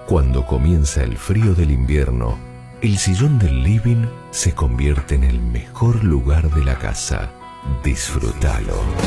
Cuando comienza el frío del invierno, el sillón del living se convierte en el mejor lugar de la casa. Disfrútalo.